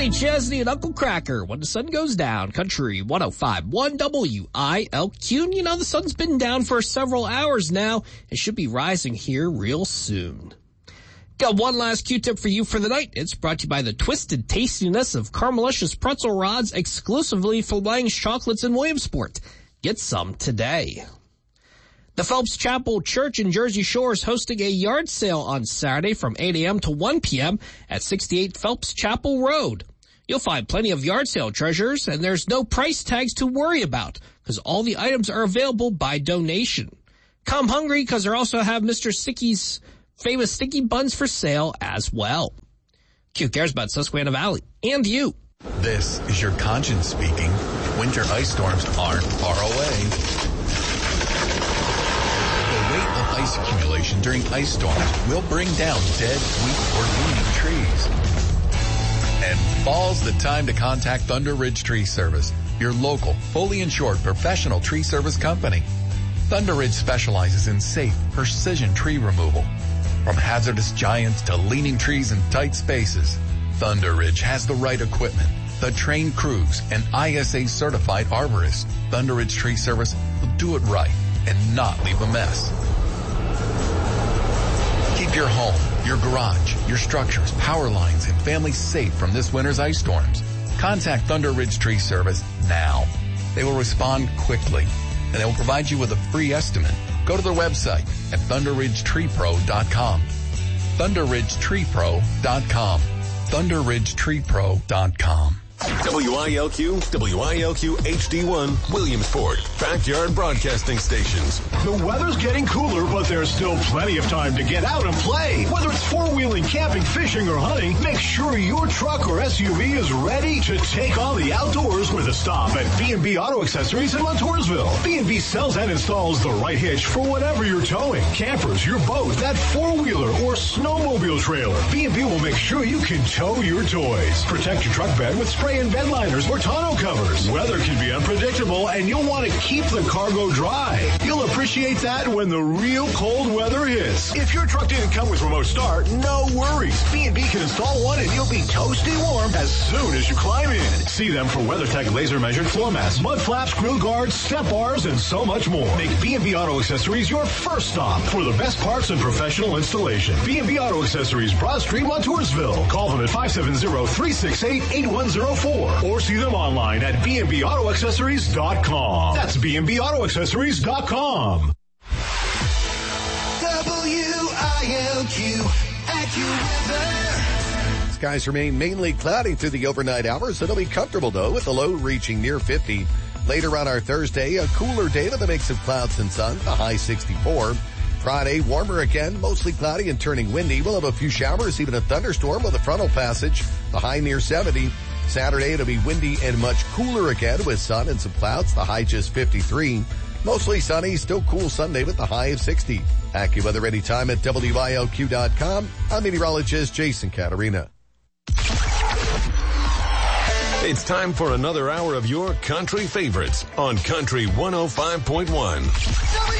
Kenny Chesney and Uncle Cracker, When the Sun Goes Down, Country 105.1 WILQ. And you know, the sun's been down for several hours now. It should be rising here real soon. Got one last Q-tip for you for the night. It's brought to you by the twisted tastiness of Caramelicious pretzel rods exclusively from Lang's Chocolates in Williamsport. Get some today. The Phelps Chapel Church in Jersey Shore is hosting a yard sale on Saturday from 8 a.m. to 1 p.m. at 68 Phelps Chapel Road. You'll find plenty of yard sale treasures, and there's no price tags to worry about because all the items are available by donation. Come hungry because they also have Mr. Sticky's famous sticky buns for sale as well. Q cares about Susquehanna Valley and you. This is your conscience speaking. Winter ice storms aren't far away. The weight of ice accumulation during ice storms will bring down dead, weak, or leaning trees. And fall's the time to contact Thunder Ridge Tree Service, your local, fully insured professional tree service company. Thunder Ridge specializes in safe, precision tree removal. From hazardous giants to leaning trees in tight spaces, Thunder Ridge has the right equipment, the trained crews, and ISA-certified arborists. Thunder Ridge Tree Service will do it right and not leave a mess. Keep your home, your garage, your structures, power lines, and families safe from this winter's ice storms. Contact Thunder Ridge Tree Service now. They will respond quickly, and they will provide you with a free estimate. Go to their website at thunderridgetreepro.com. thunderridgetreepro.com. thunderridgetreepro.com. WILQ, WILQ HD1, Williamsport, Backyard Broadcasting Stations. The weather's getting cooler, but there's still plenty of time to get out and play. Whether it's four-wheeling, camping, fishing, or hunting, make sure your truck or SUV is ready to take on the outdoors with a stop at B&B Auto Accessories in Montoursville. B&B sells and installs the right hitch for whatever you're towing. Campers, your boat, that four-wheeler, or snowmobile trailer. B&B will make sure you can tow your toys. Protect your truck bed with spray and bed liners or tonneau covers. Weather can be unpredictable, and you'll want to keep the cargo dry. You'll appreciate that when the real cold weather hits. If your truck didn't come with remote start, no worries. B&B can install one, and you'll be toasty warm as soon as you climb in. See them for WeatherTech laser-measured floor mats, mud flaps, grill guards, step bars, and so much more. Make B&B Auto Accessories your first stop for the best parts and professional installation. B&B Auto Accessories, Broad Street, Montoursville. Call them at 570-368-8104. Or see them online at bnbautoaccessories.com. That's bnbautoaccessories.com. WILQ AccuWeather. Skies remain mainly cloudy through the overnight hours. It'll be comfortable, though, with the low reaching near 50. Later on our Thursday, a cooler day with a mix of clouds and sun, the high 64. Friday, warmer again, mostly cloudy and turning windy. We'll have a few showers, even a thunderstorm with a frontal passage, the high near 70. Saturday, it'll be windy and much cooler again with sun and some clouds, the high just 53. Mostly sunny, still cool Sunday with the high of 60. AccuWeather anytime at WILQ.com. I'm meteorologist Jason Caterina. It's time for another hour of your country favorites on Country 105.1.